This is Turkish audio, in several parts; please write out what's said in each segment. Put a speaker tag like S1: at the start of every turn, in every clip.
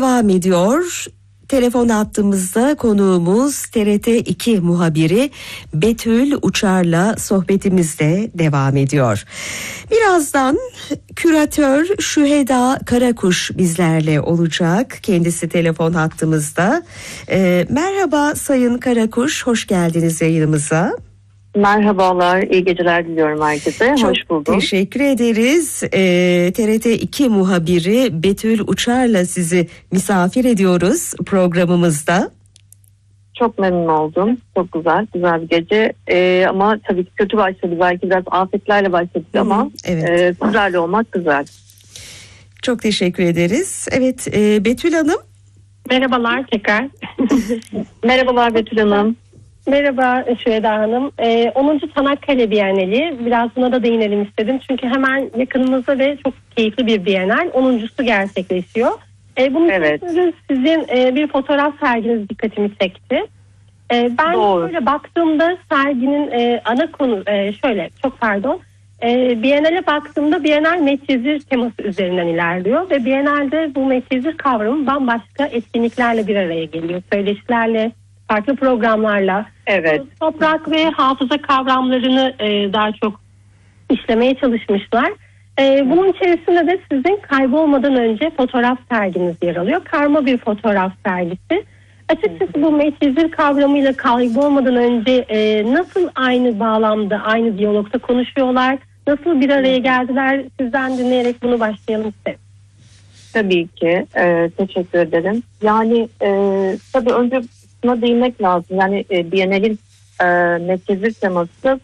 S1: devam ediyor. Telefon hattımızda konuğumuz TRT 2 muhabiri Betül Uçar'la sohbetimiz de devam ediyor. Birazdan küratör Şüheda Karakuş bizlerle olacak. Kendisi telefon hattımızda. Merhaba Sayın Karakuş, hoş geldiniz yayınımıza.
S2: Merhabalar, iyi geceler diliyorum herkese.
S1: Çok
S2: hoş buldum.
S1: Teşekkür ederiz. TRT 2 muhabiri Betül Uçar'la sizi misafir ediyoruz programımızda.
S2: Çok memnun oldum. Çok güzel bir gece. Ama tabii ki kötü başladı. Belki biraz afetlerle başladık ama
S1: evet.
S2: Sizlerle olmak güzel.
S1: Çok teşekkür ederiz. Evet, Betül Hanım.
S3: Merhabalar tekrar.
S2: Merhabalar Betül Hanım.
S3: Merhaba Şüheda Hanım. 10. Çanakkale Bienali. Biraz buna da değinelim istedim. Çünkü hemen yakınımızda ve çok keyifli bir Bienal. 10.sü gerçekleşiyor. Bunun için sizin bir fotoğraf serginiz dikkatimi çekti. Ben şöyle baktığımda serginin ana konu Bienal'e baktığımda Bienal Medcezir teması üzerinden ilerliyor ve Bienal'de bu Medcezir kavramı bambaşka etkinliklerle bir araya geliyor. Söyleşilerle, farklı programlarla, toprak ve hafıza kavramlarını daha çok işlemeye çalışmışlar. Bunun içerisinde de sizin kaybolmadan önce fotoğraf serginiz yer alıyor. Karma bir fotoğraf sergisi. Açıkçası bu Medcezir kavramıyla kaybolmadan önce nasıl aynı bağlamda, aynı diyalogda konuşuyorlar? Nasıl bir araya geldiler? Sizden dinleyerek bunu başlayalım isterim.
S2: Tabii ki. Teşekkür ederim. Yani tabii önce buna değinmek lazım. Yani Bienal'in Medcezir teması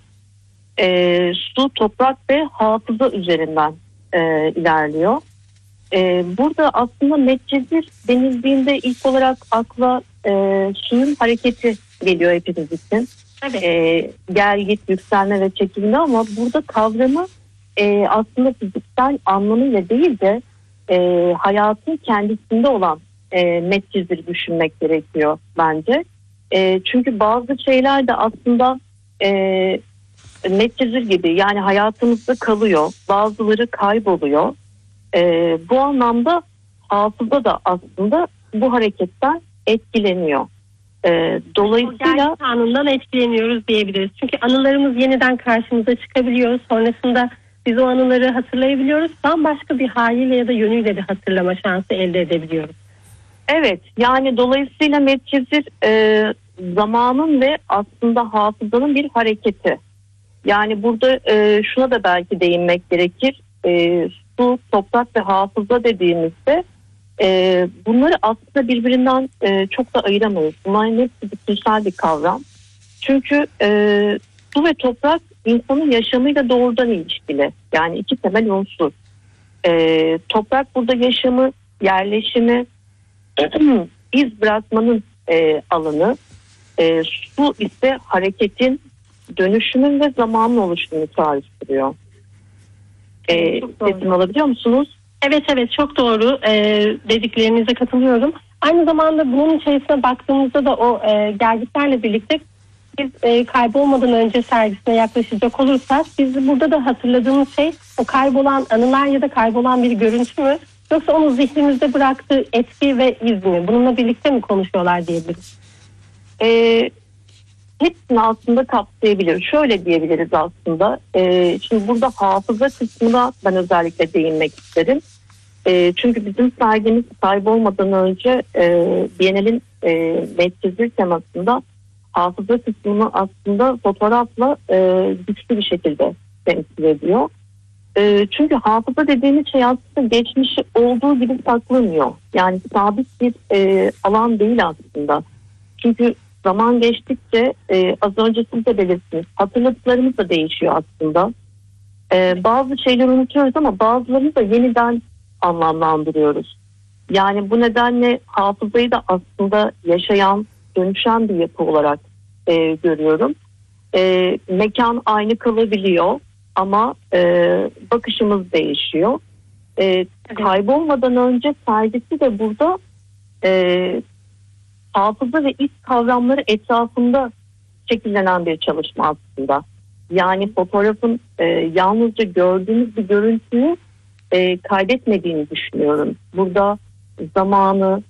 S2: su, toprak ve hafıza üzerinden ilerliyor. Burada aslında Medcezir denildiğinde ilk olarak akla suyun hareketi geliyor hepimiz için. Gel git, yükselme ve çekilme, ama burada kavramı aslında fiziksel anlamıyla değil de hayatın kendisinde olan Medcezir düşünmek gerekiyor bence. Çünkü bazı şeyler de aslında Medcezir gibi, yani hayatımızda kalıyor, bazıları kayboluyor. Bu anlamda hafıza da aslında bu hareketten etkileniyor. Dolayısıyla
S3: gerçek anından etkileniyoruz diyebiliriz. Çünkü anılarımız yeniden karşımıza çıkabiliyor. Sonrasında biz o anıları hatırlayabiliyoruz. Bambaşka bir haliyle ya da yönüyle de hatırlama şansı elde edebiliyoruz.
S2: Evet, yani dolayısıyla Medcezir zamanın ve aslında hafızanın bir hareketi. Yani burada şuna da belki değinmek gerekir. Su, toprak ve hafıza dediğimizde bunları aslında birbirinden çok da ayıramayız. Bunların hepsi bütünsel bir kavram. Çünkü su ve toprak insanın yaşamıyla doğrudan ilişkili. Yani iki temel unsur. Toprak burada yaşamı, yerleşimi, iz bırakmanın alanı. Su ise hareketin, dönüşümün ve zamanın oluşumunu çağrıştırıyor. Sesimi alabiliyor musunuz?
S3: Evet, çok doğru. Dediklerinize katılıyorum. Aynı zamanda bunun içerisine baktığımızda da o gelgitlerle birlikte biz kaybolmadan önce sergisine yaklaşacak olursak, biz burada da hatırladığımız şey o kaybolan anılar ya da kaybolan bir görüntü mü, yoksa onun zihnimizde bıraktığı etki ve iz mi? Bununla birlikte mi konuşuyorlar diyebiliriz?
S2: Hepsini aslında kapsayabilir. Şöyle diyebiliriz aslında. Şimdi burada hafıza kısmına ben özellikle değinmek isterim. Çünkü bizim sergimiz kaybolmadan önce Bienal'in Medcezir temasında hafıza kısmını aslında fotoğrafla güçlü bir şekilde temsil ediyor. Çünkü hafıza dediğimiz şey aslında geçmişi olduğu gibi saklanıyor. Yani sabit bir alan değil aslında. Çünkü zaman geçtikçe az önce siz de belirttiniz, hatırladıklarımız da değişiyor aslında. Bazı şeyleri unutuyoruz ama bazılarını da yeniden anlamlandırıyoruz. Yani bu nedenle hafızayı da aslında yaşayan, dönüşen bir yapı olarak görüyorum. Mekan aynı kalabiliyor ama bakışımız değişiyor. Kaybolmadan önce sergisi de burada hafıza ve iz kavramları etrafında şekillenen bir çalışma aslında. Yani fotoğrafın yalnızca gördüğümüz bir görüntüyü kaydetmediğini düşünüyorum. Burada zamanı,